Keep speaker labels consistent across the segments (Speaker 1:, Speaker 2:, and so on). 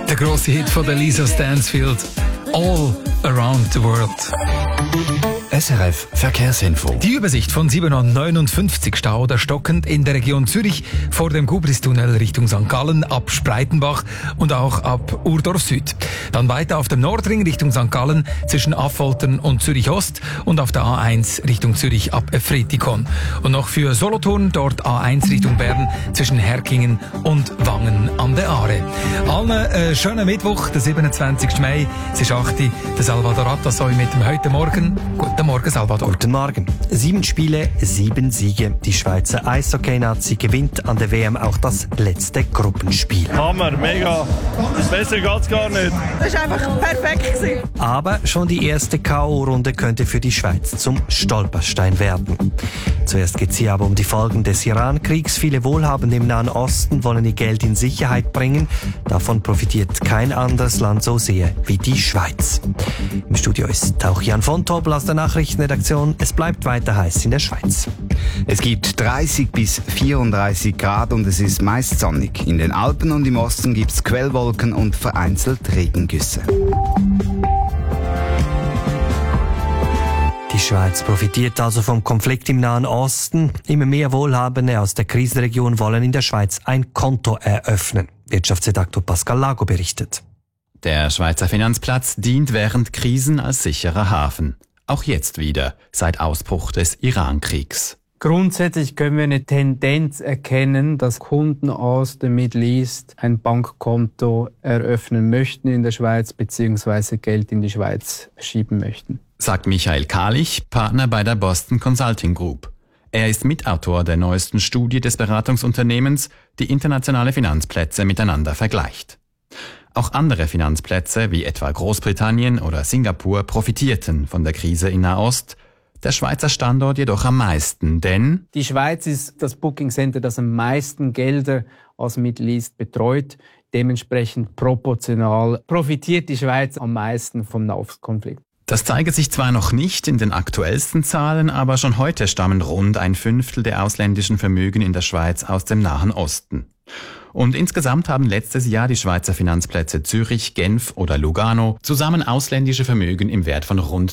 Speaker 1: Der grosse Hit von Lisa Stansfield, All Around the World.
Speaker 2: SRF Verkehrsinfo.
Speaker 1: Die Übersicht von 759 Stau oder stockend in der Region Zürich vor dem Gubristunnel Richtung St. Gallen ab Spreitenbach und auch ab Urdorf Süd. Dann weiter auf dem Nordring Richtung St. Gallen zwischen Affoltern und Zürich Ost und auf der A1 Richtung Zürich ab Efretikon. Und noch für Solothurn dort A1 Richtung Bern zwischen Herkingen und Wangen an der Aare. Allen schönen Mittwoch, der 27. Mai. Es ist 8 Uhr. Der Salvador Atassoy mit dem heute Morgen. Guten Morgen, Salvador.
Speaker 2: Guten Morgen. 7 Spiele, 7 Siege. Die Schweizer Eishockey-Nazi gewinnt an der WM auch das letzte Gruppenspiel.
Speaker 3: Hammer, mega. Besser geht's gar nicht.
Speaker 4: Das war einfach perfekt gewesen.
Speaker 2: Aber schon die erste K.O.-Runde könnte für die Schweiz zum Stolperstein werden. Zuerst geht es hier aber um die Folgen des Iran-Kriegs. Viele Wohlhabende im Nahen Osten wollen ihr Geld in Sicherheit bringen. Davon profitiert kein anderes Land so sehr wie die Schweiz. Im Studio ist auch Jan von Tobel aus der Nachrichtenredaktion. Es bleibt weiter heiß in der Schweiz.
Speaker 5: Es gibt 30 bis 34 Grad und es ist meist sonnig. In den Alpen und im Osten gibt es Quellwolken und vereinzelt Regengüsse.
Speaker 2: Die Schweiz profitiert also vom Konflikt im Nahen Osten. Immer mehr Wohlhabende aus der Krisenregion wollen in der Schweiz ein Konto eröffnen. Wirtschaftsredaktor Pascal Lago berichtet.
Speaker 6: Der Schweizer Finanzplatz dient während Krisen als sicherer Hafen. Auch jetzt wieder, seit Ausbruch des Iran-Kriegs.
Speaker 7: Grundsätzlich können wir eine Tendenz erkennen, dass Kunden aus dem Middle East ein Bankkonto eröffnen möchten in der Schweiz bzw. Geld in die Schweiz schieben möchten.
Speaker 6: Sagt Michael Kahlich, Partner bei der Boston Consulting Group. Er ist Mitautor der neuesten Studie des Beratungsunternehmens, die internationale Finanzplätze miteinander vergleicht. Auch andere Finanzplätze, wie etwa Großbritannien oder Singapur, profitierten von der Krise in Nahost. Der Schweizer Standort jedoch am meisten, denn
Speaker 7: die Schweiz ist das Booking Center, das am meisten Gelder aus Middle East betreut. Dementsprechend proportional profitiert die Schweiz am meisten vom Nahostkonflikt.
Speaker 6: Das zeige sich zwar noch nicht in den aktuellsten Zahlen, aber schon heute stammen rund 1/5 der ausländischen Vermögen in der Schweiz aus dem Nahen Osten. Und insgesamt haben letztes Jahr die Schweizer Finanzplätze Zürich, Genf oder Lugano zusammen ausländische Vermögen im Wert von rund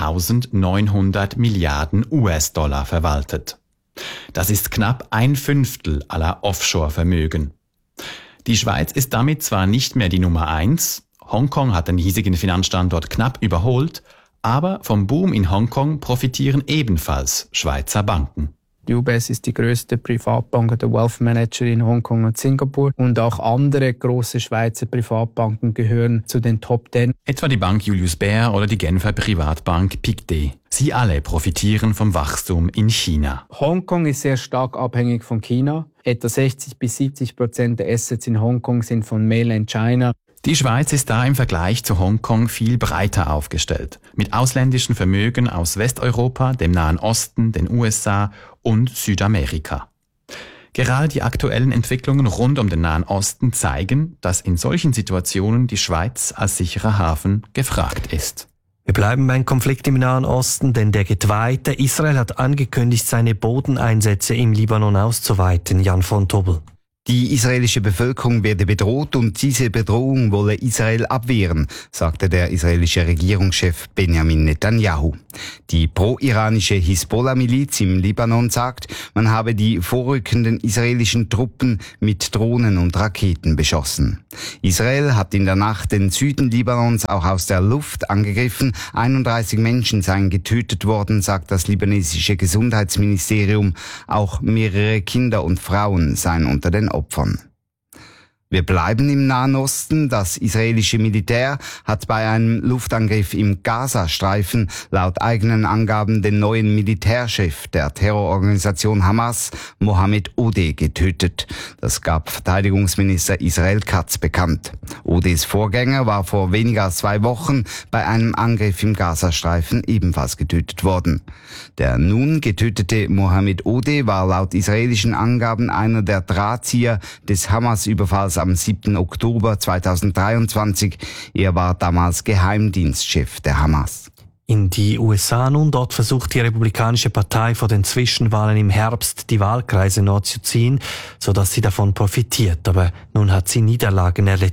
Speaker 6: 2.900 Milliarden US-Dollar verwaltet. Das ist knapp 1/5 aller Offshore-Vermögen. Die Schweiz ist damit zwar nicht mehr die Nummer 1, Hongkong hat den hiesigen Finanzstandort knapp überholt, aber vom Boom in Hongkong profitieren ebenfalls Schweizer Banken.
Speaker 7: Die UBS ist die größte Privatbank der Wealth Manager in Hongkong und Singapur und auch andere große Schweizer Privatbanken gehören zu den Top 10.
Speaker 6: Etwa die Bank Julius Baer oder die Genfer Privatbank Pictet. Sie alle profitieren vom Wachstum in China.
Speaker 7: Hongkong ist sehr stark abhängig von China. Etwa 60-70% der Assets in Hongkong sind von Mainland China.
Speaker 6: Die Schweiz ist da im Vergleich zu Hongkong viel breiter aufgestellt, mit ausländischen Vermögen aus Westeuropa, dem Nahen Osten, den USA und Südamerika. Gerade die aktuellen Entwicklungen rund um den Nahen Osten zeigen, dass in solchen Situationen die Schweiz als sicherer Hafen gefragt ist.
Speaker 2: Wir bleiben beim Konflikt im Nahen Osten, denn der geht weiter. Israel hat angekündigt, seine Bodeneinsätze im Libanon auszuweiten. Jan von Tobel.
Speaker 5: Die israelische Bevölkerung werde bedroht und diese Bedrohung wolle Israel abwehren, sagte der israelische Regierungschef Benjamin Netanyahu. Die pro-iranische Hisbollah-Miliz im Libanon sagt, man habe die vorrückenden israelischen Truppen mit Drohnen und Raketen beschossen. Israel hat in der Nacht den Süden Libanons auch aus der Luft angegriffen. 31 Menschen seien getötet worden, sagt das libanesische Gesundheitsministerium. Auch mehrere Kinder und Frauen seien unter den Opfern. Wir bleiben im Nahen Osten. Das israelische Militär hat bei einem Luftangriff im Gazastreifen laut eigenen Angaben den neuen Militärchef der Terrororganisation Hamas, Mohammed Odeh, getötet. Das gab Verteidigungsminister Israel Katz bekannt. Odehs Vorgänger war vor weniger als 2 Wochen bei einem Angriff im Gazastreifen ebenfalls getötet worden. Der nun getötete Mohammed Odeh war laut israelischen Angaben einer der Drahtzieher des Hamas-Überfalls am 7. Oktober 2023. Er war damals Geheimdienstchef der Hamas.
Speaker 2: In die USA nun, dort versucht die Republikanische Partei vor den Zwischenwahlen im Herbst die Wahlkreise neu zu ziehen, sodass sie davon profitiert. Aber nun hat sie Niederlagen erlitten.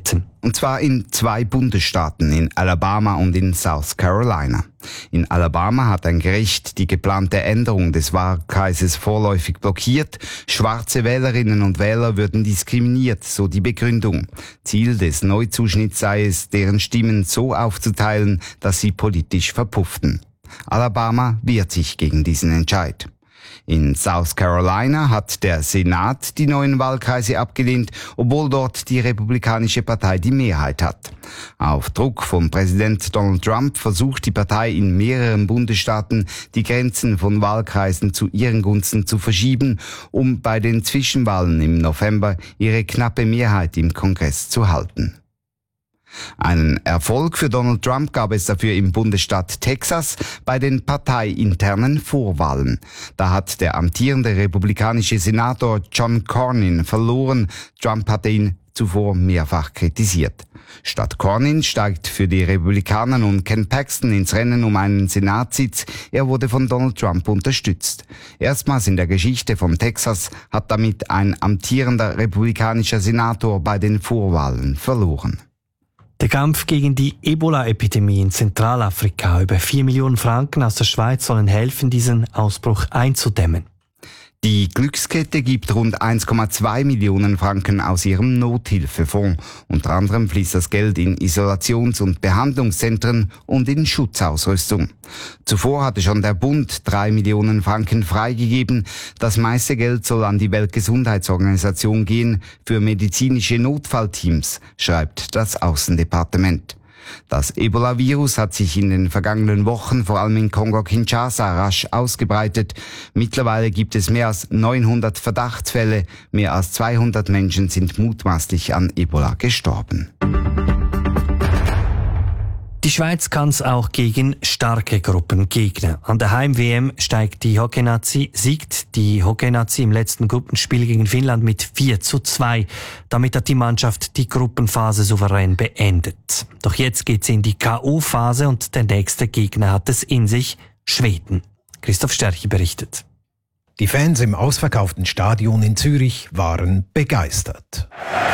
Speaker 5: Und zwar in 2 Bundesstaaten, in Alabama und in South Carolina. In Alabama hat ein Gericht die geplante Änderung des Wahlkreises vorläufig blockiert. Schwarze Wählerinnen und Wähler würden diskriminiert, so die Begründung. Ziel des Neuzuschnitts sei es, deren Stimmen so aufzuteilen, dass sie politisch verpufften. Alabama wehrt sich gegen diesen Entscheid. In South Carolina hat der Senat die neuen Wahlkreise abgelehnt, obwohl dort die Republikanische Partei die Mehrheit hat. Auf Druck von Präsident Donald Trump versucht die Partei in mehreren Bundesstaaten, die Grenzen von Wahlkreisen zu ihren Gunsten zu verschieben, um bei den Zwischenwahlen im November ihre knappe Mehrheit im Kongress zu halten. Einen Erfolg für Donald Trump gab es dafür im Bundesstaat Texas bei den parteiinternen Vorwahlen. Da hat der amtierende republikanische Senator John Cornyn verloren. Trump hatte ihn zuvor mehrfach kritisiert. Statt Cornyn steigt für die Republikaner nun Ken Paxton ins Rennen um einen Senatssitz. Er wurde von Donald Trump unterstützt. Erstmals in der Geschichte von Texas hat damit ein amtierender republikanischer Senator bei den Vorwahlen verloren.
Speaker 2: Der Kampf gegen die Ebola-Epidemie in Zentralafrika. Über 4 Millionen Franken aus der Schweiz sollen helfen, diesen Ausbruch einzudämmen.
Speaker 5: Die Glückskette gibt rund 1,2 Millionen Franken aus ihrem Nothilfefonds. Unter anderem fließt das Geld in Isolations- und Behandlungszentren und in Schutzausrüstung. Zuvor hatte schon der Bund 3 Millionen Franken freigegeben. Das meiste Geld soll an die Weltgesundheitsorganisation gehen für medizinische Notfallteams, schreibt das Außendepartement. Das Ebola-Virus hat sich in den vergangenen Wochen vor allem in Kongo-Kinshasa rasch ausgebreitet. Mittlerweile gibt es mehr als 900 Verdachtsfälle. Mehr als 200 Menschen sind mutmaßlich an Ebola gestorben.
Speaker 2: Die Schweiz kann es auch gegen starke Gruppen gegner. An der Heim-WM siegt die Hockey-Nazi im letzten Gruppenspiel gegen Finnland mit 4:2. Damit hat die Mannschaft die Gruppenphase souverän beendet. Doch jetzt geht's in die K.O.-Phase und der nächste Gegner hat es in sich, Schweden. Christoph Sterchi berichtet.
Speaker 8: Die Fans im ausverkauften Stadion in Zürich waren begeistert.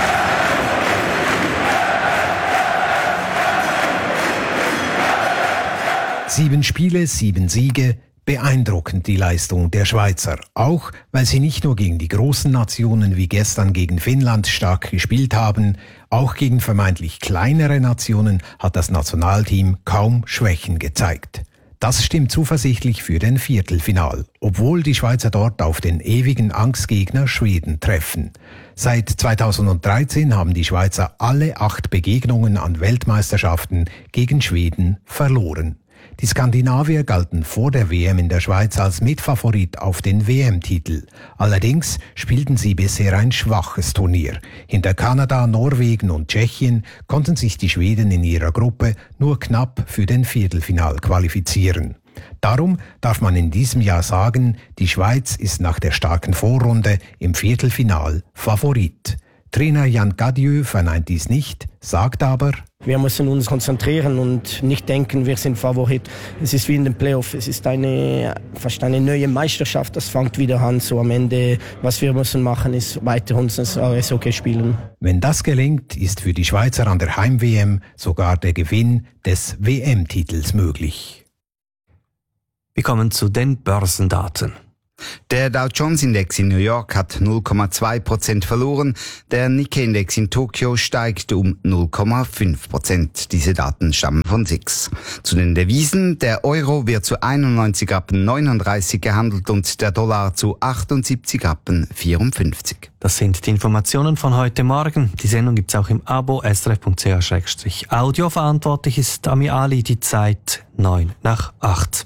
Speaker 8: Sieben Spiele, 7 Siege, beeindruckend die Leistung der Schweizer. Auch weil sie nicht nur gegen die großen Nationen wie gestern gegen Finnland stark gespielt haben, auch gegen vermeintlich kleinere Nationen hat das Nationalteam kaum Schwächen gezeigt. Das stimmt zuversichtlich für den Viertelfinal, obwohl die Schweizer dort auf den ewigen Angstgegner Schweden treffen. Seit 2013 haben die Schweizer alle 8 Begegnungen an Weltmeisterschaften gegen Schweden verloren. Die Skandinavier galten vor der WM in der Schweiz als Mitfavorit auf den WM-Titel. Allerdings spielten sie bisher ein schwaches Turnier. Hinter Kanada, Norwegen und Tschechien konnten sich die Schweden in ihrer Gruppe nur knapp für den Viertelfinal qualifizieren. Darum darf man in diesem Jahr sagen, die Schweiz ist nach der starken Vorrunde im Viertelfinal Favorit. Trainer Jan Cadieux verneint dies nicht, sagt aber:
Speaker 9: Wir müssen uns konzentrieren und nicht denken, wir sind Favorit. Es ist wie in den Playoffs, es ist fast eine neue Meisterschaft, das fängt wieder an. So am Ende, was wir müssen machen, ist weiter unser Eishockey spielen.
Speaker 8: Wenn das gelingt, ist für die Schweizer an der Heim-WM sogar der Gewinn des WM-Titels möglich.
Speaker 2: Wir kommen zu den Börsendaten.
Speaker 5: Der Dow-Jones-Index in New York hat 0,2% verloren, der Nikkei-Index in Tokio steigt um 0,5%. Diese Daten stammen von SIX. Zu den Devisen: der Euro wird zu 91,39 Rappen gehandelt und der Dollar zu 78,54 Rappen.
Speaker 2: Das sind die Informationen von heute Morgen. Die Sendung gibt's auch im Abo srf.ch/audio. Verantwortlich ist Ami Ali. Die Zeit 7:09.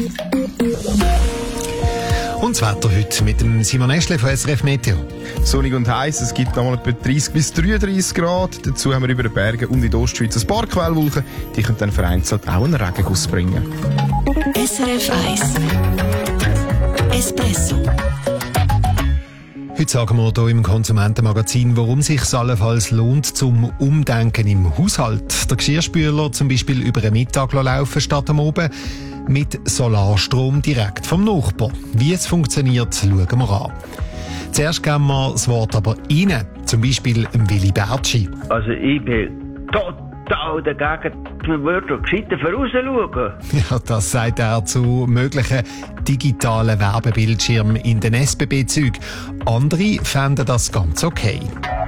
Speaker 10: Und das Wetter heute mit dem Simon Eschle von SRF Meteo.
Speaker 11: Sonnig und heiß, es gibt nochmal etwa 30 bis 33 Grad. Dazu haben wir über den Bergen und in der Ostschweiz ein paar Quellwolken. Die können dann vereinzelt auch einen Regenguss bringen.
Speaker 12: SRF 1 Espresso.
Speaker 10: Heute sagen wir hier im Konsumentenmagazin, warum es sich allenfalls lohnt zum Umdenken im Haushalt. Der Geschirrspüler zum Beispiel über einen Mittag laufen statt am Oben mit Solarstrom direkt vom Nachbarn. Wie es funktioniert, schauen wir an. Zuerst geben wir das Wort aber Ihnen, zum Beispiel Willi Bertschi.
Speaker 13: Also ich bin total dagegen. Man würde gescheiter vorausschauen.
Speaker 10: Ja, das sagt er zu möglichen digitalen Werbebildschirmen in den SBB-Zügen. Andere fänden das ganz okay.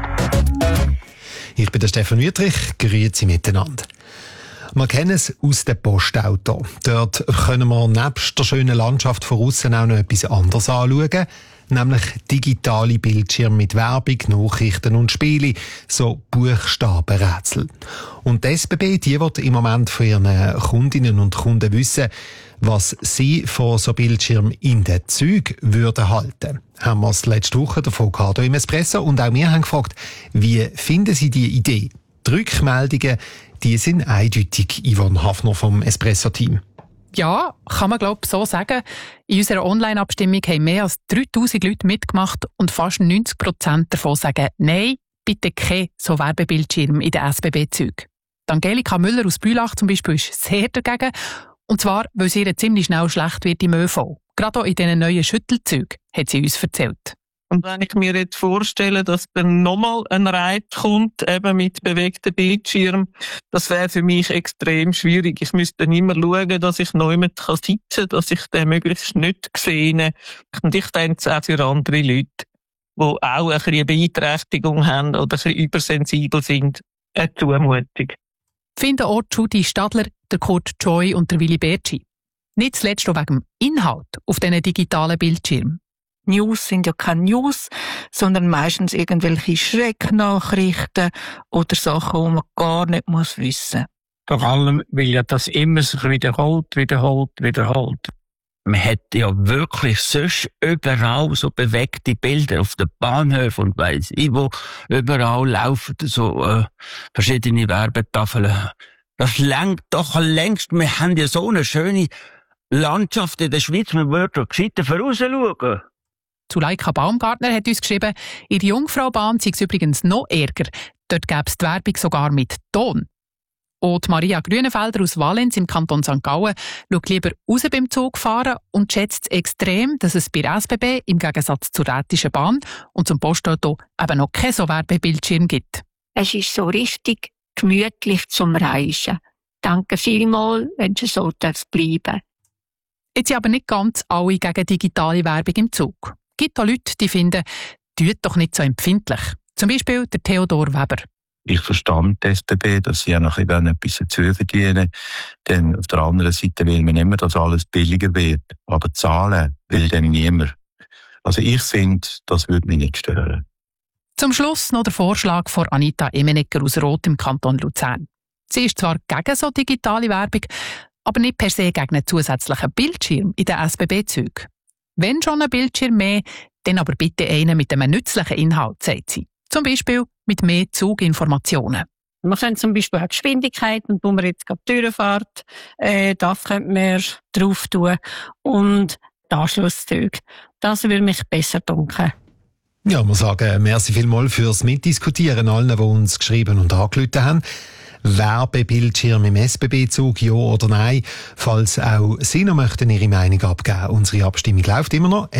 Speaker 10: Ich bin der Stefan Wüttrich, grüezi miteinander. Wir kennen es aus dem Postauto. Dort können wir nebst der schönen Landschaft von aussen auch noch etwas anderes anschauen, nämlich digitale Bildschirme mit Werbung, Nachrichten und Spiele, so Buchstabenrätsel. Und die SBB, die wird im Moment von ihren Kundinnen und Kunden wissen, was sie von so Bildschirmen in den Zügen würden halten. Haben wir es letzte Woche davon gehabt, im Espresso, und auch wir haben gefragt, wie finden Sie die Idee? Die Rückmeldungen, die sind eindeutig, Yvonne Hafner vom Espresso-Team.
Speaker 14: Ja, kann man glaube ich so sagen. In unserer Online-Abstimmung haben mehr als 3000 Leute mitgemacht und fast 90% davon sagen, nein, bitte kein so Werbebildschirm in den SBB-Zügen. Angelika Müller aus Bülach zum Beispiel ist sehr dagegen, und zwar, weil es ihr ziemlich schnell schlecht wird im ÖV. Gerade auch in diesen neuen Schüttelzügen, hat sie uns erzählt.
Speaker 15: Und wenn ich mir jetzt vorstelle, dass dann nochmal ein Reit kommt, eben mit bewegten Bildschirm, das wäre für mich extrem schwierig. Ich müsste dann immer schauen, dass ich neu sitzen kann, dass ich den möglichst nicht sehe. Und ich denke es auch für andere Leute, die auch ein bisschen eine Beeinträchtigung haben oder ein bisschen übersensibel sind, eine Zumutung.
Speaker 14: Finden auch Judy Stadler, der Kurt Joy und der Willi Bertschi. Nicht zuletzt auch wegen dem Inhalt auf diesen digitalen Bildschirmen.
Speaker 16: News sind ja keine News, sondern meistens irgendwelche Schrecknachrichten oder Sachen, die man gar nicht wissen muss.
Speaker 17: Vor allem, weil ja das immer sich wiederholt. Man hat ja wirklich sonst überall so bewegte Bilder auf den Bahnhöfen und weiss ich wo. Überall laufen so verschiedene Werbetafeln. Das lenkt doch längst. Wir haben ja so eine schöne Landschaft in der Schweiz. Man würde gescheiter vorausschauen.
Speaker 14: Zuleika Baumgartner hat uns geschrieben, in der Jungfraubahn sei es übrigens noch ärger. Dort gäbe es die Werbung sogar mit Ton. Und Maria Grünenfelder aus Valenz im Kanton St. Gallen schaut lieber raus beim Zugfahren und schätzt es extrem, dass es bei der SBB im Gegensatz zur Rätischen Bahn und zum Postauto eben noch kein so Werbebildschirm gibt.
Speaker 16: Es ist so richtig gemütlich zum Reisen. Danke vielmals, wenn es so bleiben darf.
Speaker 14: Jetzt sind aber nicht ganz alle gegen digitale Werbung im Zug. Es gibt auch Leute, die finden, tut doch nicht so empfindlich. Zum Beispiel der Theodor Weber.
Speaker 18: Ich verstehe die SBB, dass sie ja noch etwas dazu verdienen. Denn auf der anderen Seite will man immer, dass alles billiger wird. Aber zahlen will dann niemand. Also ich finde, das würde mich nicht stören.
Speaker 14: Zum Schluss noch der Vorschlag von Anita Emenegger aus Roth im Kanton Luzern. Sie ist zwar gegen so digitale Werbung, aber nicht per se gegen einen zusätzlichen Bildschirm in den SBB-Zügen. Wenn schon ein Bildschirm mehr, dann aber bitte einen mit einem nützlichen Inhalt, sagt sie. Zum Beispiel mit mehr Zuginformationen.
Speaker 19: Man kann zum Beispiel auch Geschwindigkeiten, wo man jetzt gerade durchfährt, das könnte man drauf tun. Und die Anschlusszüge. Das würde mich besser dunkeln.
Speaker 10: Ja, wir sagen merci vielmals fürs Mitdiskutieren allen, die uns geschrieben und angerufen haben. Werbebildschirm im SBB-Zug, ja oder nein? Falls auch Sie noch möchten Ihre Meinung abgeben. Unsere Abstimmung läuft immer noch.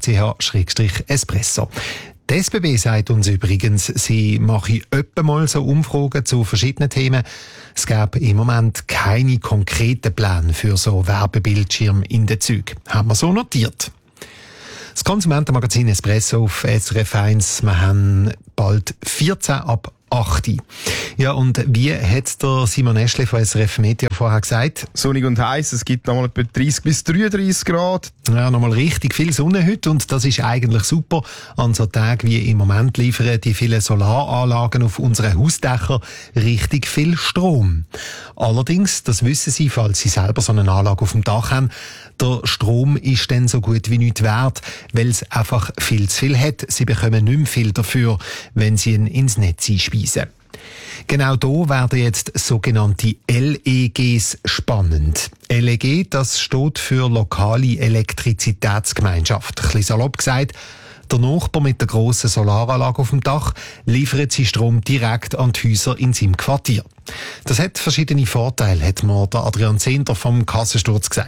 Speaker 10: srfch/espresso. Die SBB sagt uns übrigens, sie mache öppe mal so Umfragen zu verschiedenen Themen. Es gäbe im Moment keine konkreten Pläne für so Werbebildschirme in den Zügen. Haben wir so notiert. Das Konsumentenmagazin Espresso auf SRF 1. Wir haben bald 14 ab 8. Ja, und wie hat der Simon Eschle von SRF Media vorher gesagt?
Speaker 11: Sonnig und heiß, es gibt nochmal etwa 30 bis 33 Grad.
Speaker 10: Ja, nochmal richtig viel Sonne heute und das ist eigentlich super. An so Tagen wie im Moment liefern die vielen Solaranlagen auf unseren Hausdächern richtig viel Strom. Allerdings, das wissen Sie, falls Sie selber so eine Anlage auf dem Dach haben, der Strom ist dann so gut wie nichts wert, weil es einfach viel zu viel hat. Sie bekommen nicht mehr viel dafür, wenn Sie ihn ins Netz einspeisen. Genau da werden jetzt sogenannte LEGs spannend. LEG, das steht für lokale Elektrizitätsgemeinschaft. Ein bisschen salopp gesagt, der Nachbar mit der grossen Solaranlage auf dem Dach liefert sie Strom direkt an die Häuser in seinem Quartier. Das hat verschiedene Vorteile, hat mir der Adrian Zehnder vom Kassensturz gesagt.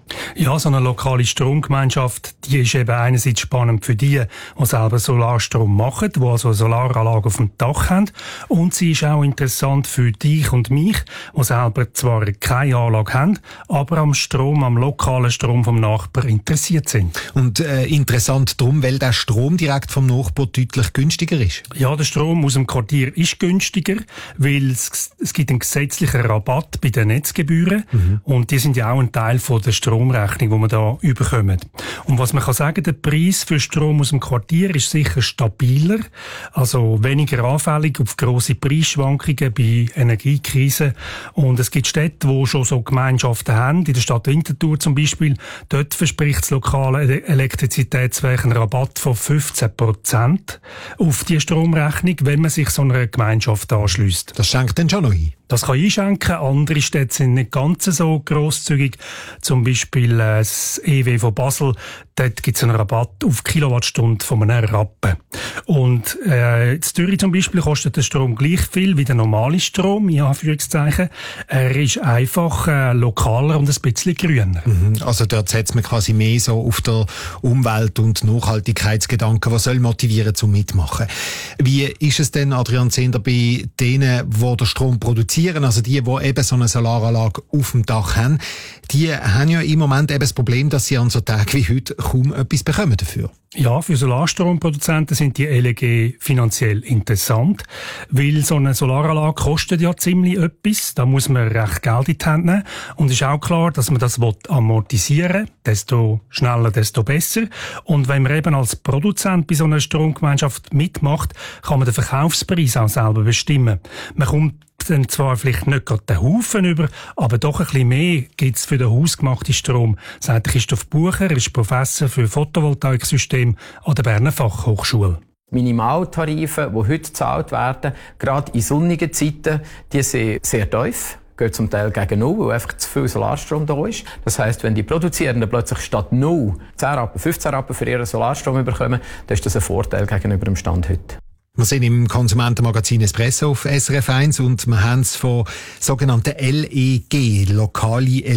Speaker 20: Ja, so eine lokale Stromgemeinschaft, die ist eben einerseits spannend für die selber Solarstrom machen, die also eine Solaranlage auf dem Dach haben. Und sie ist auch interessant für dich und mich, die selber zwar keine Anlage haben, aber am lokalen Strom vom Nachbarn interessiert sind.
Speaker 10: Und interessant darum, weil der Strom direkt vom Nachbarn deutlich günstiger ist? Ja,
Speaker 20: der Strom aus dem Quartier ist günstiger, weil es gibt einen gesetzlichen Rabatt bei den Netzgebühren und die sind ja auch ein Teil von der Stromrechnung, die wir da überkommen. Und was man kann sagen, der Preis für Strom aus dem Quartier ist sicher stabiler, also weniger anfällig auf grosse Preisschwankungen bei Energiekrisen. Und es gibt Städte, die schon so Gemeinschaften haben, in der Stadt Winterthur zum Beispiel. Dort verspricht das lokale Elektrizitätswerk einen Rabatt von 15% auf die Stromrechnung, wenn man sich so einer Gemeinschaft anschliesst.
Speaker 10: Das schenkt dann schon noch ein?
Speaker 20: Das kann einschenken. Andere Städte sind nicht ganz so grosszügig. Zum Beispiel das EW von Basel. Dort gibt es einen Rabatt auf Kilowattstunde von einem Rappen. Und in Zürich zum Beispiel kostet der Strom gleich viel wie der normale Strom, in Anführungszeichen. Er ist einfach lokaler und ein bisschen grüner.
Speaker 10: Also dort setzt man quasi mehr so auf der Umwelt- und Nachhaltigkeitsgedanken, was soll motivieren zum Mitmachen. Wie ist es denn, Adrian Zehnder, bei denen, die den Strom produzieren, also die eben so eine Solaranlage auf dem Dach haben, die haben ja im Moment eben das Problem, dass sie an so Tagen wie heute kaum etwas bekommen dafür.
Speaker 20: Ja, für Solarstromproduzenten sind die LEG finanziell interessant, weil so eine Solaranlage kostet ja ziemlich etwas. Da muss man recht Geld in die Hand nehmen. Und es ist auch klar, dass man das amortisieren will. Desto schneller, desto besser. Und wenn man eben als Produzent bei so einer Stromgemeinschaft mitmacht, kann man den Verkaufspreis auch selber bestimmen. Man kommt dann zwar vielleicht nicht gerade den Haufen über, aber doch ein bisschen mehr gibt's für den hausgemachten Strom, sagt Christoph Bucher, er ist Professor für Photovoltaiksystem an der Berner Fachhochschule.
Speaker 21: Minimaltarife, die heute gezahlt werden, gerade in sonnigen Zeiten, die sind sehr tief. Geht zum Teil gegen 0, weil einfach zu viel Solarstrom da ist. Das heisst, wenn die Produzierenden plötzlich statt 0 10 Rappen, 15 Rappen für ihren Solarstrom bekommen, dann ist das ein Vorteil gegenüber dem Stand heute.
Speaker 10: Wir sind im Konsumentenmagazin Espresso auf SRF 1 und wir haben es von sogenannten LEG, lokale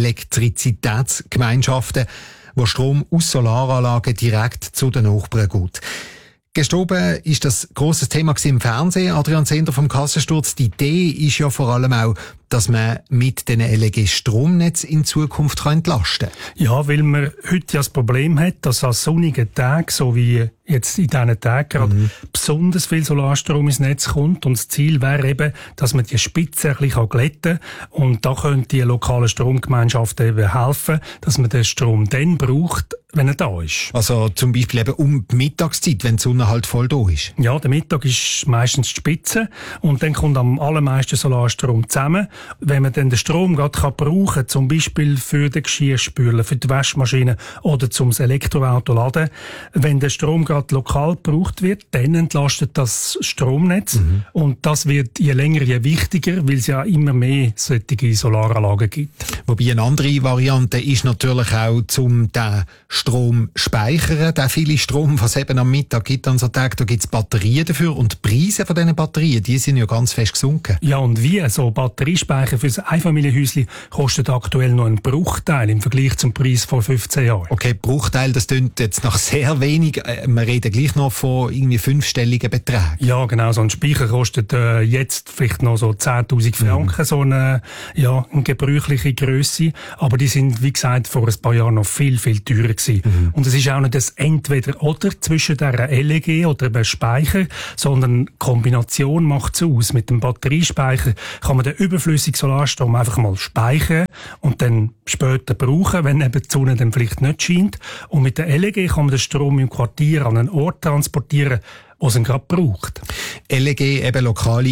Speaker 10: Elektrizitätsgemeinschaften, wo Strom aus Solaranlagen direkt zu den Nachbarn geht. Gestorben ist das grosses Thema im Fernsehen. Adrian Zehnder vom Kassensturz. Die Idee ist ja vor allem auch, dass man mit den LEG-Stromnetz in Zukunft entlasten kann.
Speaker 20: Ja, weil man heute ja das Problem hat, dass an sonnigen Tagen, so wie jetzt in diesen Tagen gerade, besonders viel Solarstrom ins Netz kommt. Und das Ziel wäre eben, dass man die Spitze ein bisschen glätten kann. Und da können die lokalen Stromgemeinschaften eben helfen, dass man den Strom dann braucht, wenn er da ist.
Speaker 10: Also zum Beispiel eben um die Mittagszeit, wenn die Sonne halt voll da ist.
Speaker 20: Ja, der Mittag ist meistens die Spitze und dann kommt am allermeisten Solarstrom zusammen. Wenn man dann den Strom gerade brauchen kann, zum Beispiel für den Geschirrspüler, für die Waschmaschine oder zum Elektroauto laden, wenn der Strom gerade lokal gebraucht wird, dann entlastet das Stromnetz. Und das wird je länger, je wichtiger, weil es ja immer mehr solche Solaranlagen gibt.
Speaker 10: Wobei eine andere Variante ist natürlich auch, zum den Strom speichern, den viele Strom, was es eben am Mittag gibt an so Tagen, da gibt es Batterien dafür und die Preise von diesen Batterien, die sind ja ganz fest gesunken.
Speaker 20: Ja, und wie? So Batteriespeicher für ein Einfamilienhäuschen kostet aktuell noch einen Bruchteil im Vergleich zum Preis vor 15 Jahren.
Speaker 10: Okay, Bruchteil, das klingt jetzt nach sehr wenig. Wir reden gleich noch von irgendwie 5-stelligen Beträgen.
Speaker 20: Ja, genau. So ein Speicher kostet jetzt vielleicht noch so 10'000 Franken, so eine gebräuchliche Grösse. Aber die sind, wie gesagt, vor ein paar Jahren noch viel, viel teurer gewesen. Und es ist auch nicht das Entweder-Oder zwischen der LEG oder dem Speicher, sondern die Kombination macht es aus. Mit dem Batteriespeicher kann man den überflüssigen Solarstrom einfach mal speichern und dann später brauchen, wenn eben die Sonne dann vielleicht nicht scheint. Und mit der LEG kann man den Strom im Quartier an einen Ort transportieren, was es gerade braucht.
Speaker 10: LEG, eben lokale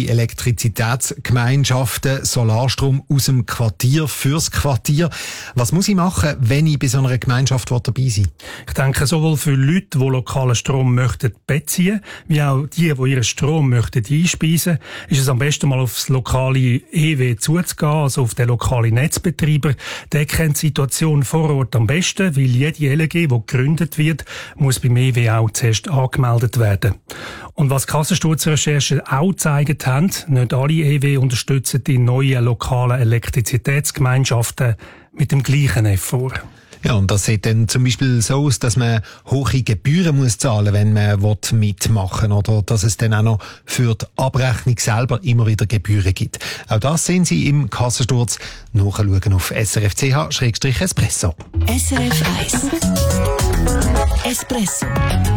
Speaker 10: Elektrizitätsgemeinschaften, Solarstrom aus dem Quartier fürs Quartier. Was muss ich machen, wenn ich bei so einer Gemeinschaft dabei sein will?
Speaker 20: Ich denke, sowohl für Leute, die lokalen Strom möchten beziehen, wie auch die ihren Strom möchten einspeisen, ist es am besten mal aufs lokale EW zuzugehen, also auf den lokalen Netzbetreiber. Der kennt die Situation vor Ort am besten, weil jede LEG, die gegründet wird, muss beim EW auch zuerst angemeldet werden. Und was Kassensturzrecherchen auch gezeigt haben, nicht alle EW unterstützen die neuen lokalen Elektrizitätsgemeinschaften mit dem gleichen Effort.
Speaker 10: Ja, und das sieht dann zum Beispiel so aus, dass man hohe Gebühren muss zahlen, wenn man mitmachen will, oder dass es dann auch noch für die Abrechnung selber immer wieder Gebühren gibt. Auch das sehen Sie im Kassensturz. Nachschauen auf srf.ch/espresso.
Speaker 12: SRF 1 Espresso.